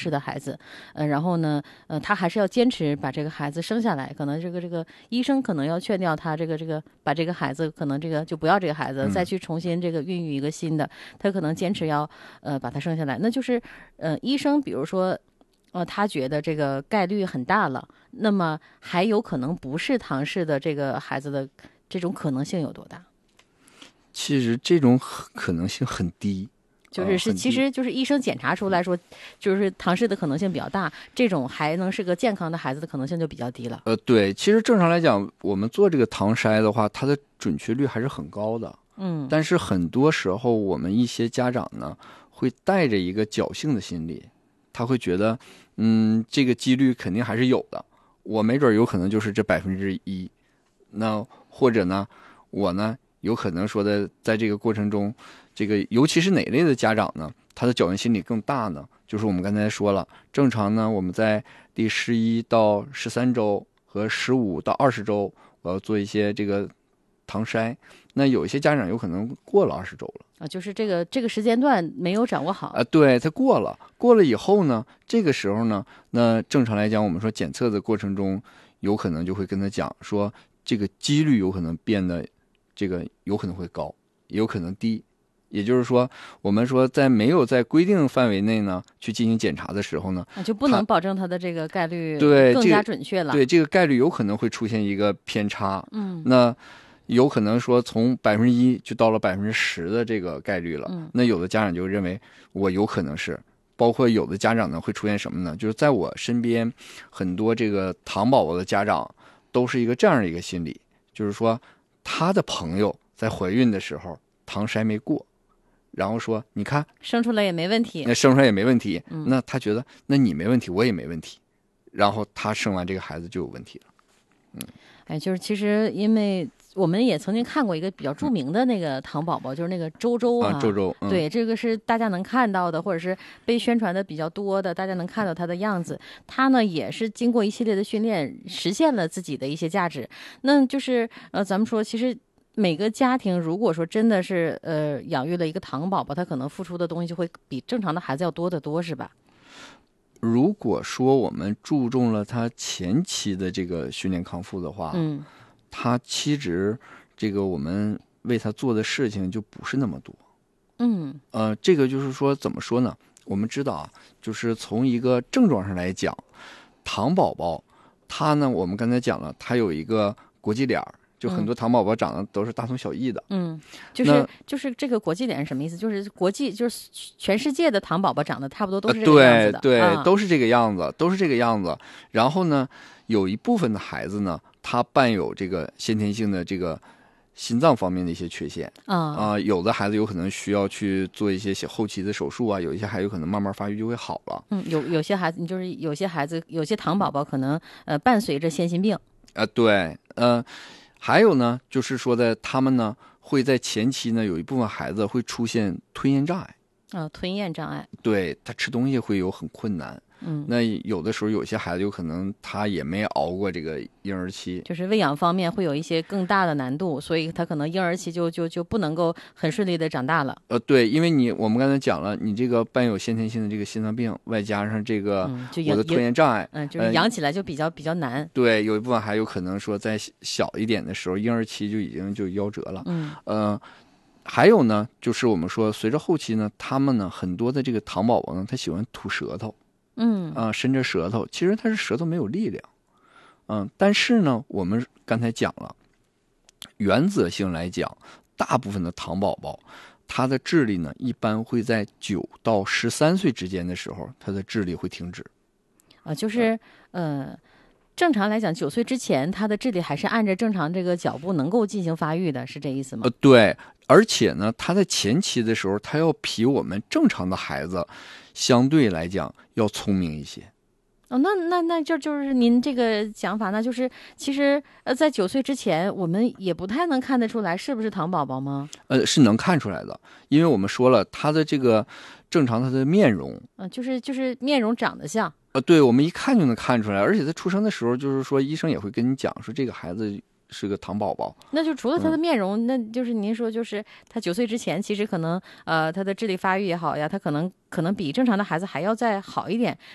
适的孩子，然后呢，他还是要坚持把这个孩子生下来，可能这个医生可能要劝掉他把这个孩子可能就不要这个孩子，再去重新孕育一个新的，他可能坚持要把他生下来，那就是医生比如说他觉得这个概率很大了，那么还有可能不是唐氏的这个孩子的这种可能性有多大？ 其实这种可能性很低， 其实就是医生检查出来说，就是唐氏的可能性比较大，这种还能是个健康的孩子的可能性就比较低了。 对，其实正常来讲，我们做这个唐筛的话，它的准确率还是很高的。但是很多时候我们一些家长呢，会带着一个侥幸的心理，他会觉得，这个几率肯定还是有的，我没准有可能就是这1%，那或者呢，我呢有可能说的，在这个过程中，这个尤其是哪类的家长呢，他的侥幸心理更大呢？就是我们刚才说了，正常呢，我们在第11到13周和15到20周，我要做一些这个唐筛。那有一些家长有可能过了20周了啊，就是这个时间段没有掌握好啊。对，他过了以后呢，这个时候呢，那正常来讲，我们说检测的过程中，有可能就会跟他讲说，这个几率有可能变得，这个有可能会高，也有可能低。也就是说，我们说在没有在规定范围内呢去进行检查的时候呢， 就不能保证它的这个概率对更加准确了。 对，这个概率有可能会出现一个偏差。那有可能说从1%就到了10%的这个概率了。那有的家长就认为我有可能是，包括有的家长呢会出现什么呢？就是在我身边很多这个唐宝宝的家长都是一个这样的一个心理，就是说他的朋友在怀孕的时候唐筛没过，然后说你看生出来也没问题， 那他觉得那你没问题我也没问题，然后他生完这个孩子就有问题了。 就是其实因为我们也曾经看过一个比较著名的那个唐宝宝，就是那个周周啊， 周周， 对，这个是大家能看到的，或者是被宣传的比较多的，大家能看到他的样子。他呢也是经过一系列的训练，实现了自己的一些价值。那就是咱们说，其实每个家庭如果说真的是养育了一个唐宝宝，他可能付出的东西就会比正常的孩子要多得多，是吧？ 如果说我们注重了他前期的这个训练康复的话，他其实这个我们为他做的事情就不是那么多。这个就是说怎么说呢？我们知道啊，就是从一个症状上来讲，唐宝宝他呢，我们刚才讲了，他有一个国际脸，就很多唐宝宝长得都是大同小异的。 就是这个国际脸是什么意思？就是国际，就是全世界的唐宝宝长得差不多都是这个样子的。 对，都是这个样子，都是这个样子。然后呢，有一部分的孩子呢，他伴有这个先天性的这个心脏方面的一些缺陷有的孩子有可能需要去做一些后期的手术啊，有一些还有可能慢慢发育就会好了。 有些孩子，就是有些孩子，有些唐宝宝可能伴随着先心病对，还有呢，就是说的他们呢会在前期呢有一部分孩子会出现吞咽障碍吞咽障碍， 对，他吃东西会有很困难。那有的时候有些孩子有可能他也没熬过这个婴儿期， 就是喂养方面会有一些更大的难度，所以他可能婴儿期就不能够很顺利的长大了。 对，因为我们刚才讲了，你这个伴有先天性的这个心脏病，外加上这个我的吞咽障碍， 就是养起来就比较难。 对，有一部分还有可能说在小一点的时候，婴儿期就已经就夭折了。还有呢，就是我们说随着后期呢，他们呢很多的这个唐宝宝呢，他喜欢吐舌头。伸着舌头，其实他是舌头没有力量。但是呢，我们刚才讲了，原则性来讲，大部分的唐宝宝，他的智力呢，一般会在9到13岁之间的时候，他的智力会停止。 就是正常来讲，9岁之前，他的智力还是按着正常这个脚步能够进行发育的，是这意思吗？ 对，而且呢，他在前期的时候，他要比我们正常的孩子相对来讲要聪明一些。 那就是您这个讲法，那就是其实在9岁之前，我们也不太能看得出来是不是唐宝宝吗？ 是能看出来的，因为我们说了，他的这个正常他的面容， 就是面容长得像。 对，我们一看就能看出来，而且他出生的时候，就是说医生也会跟你讲说这个孩子是个唐宝宝。 那就除了他的面容，那就是您说，就是他9岁之前，其实可能他的智力发育也好呀，他可能比正常的孩子还要再好一点。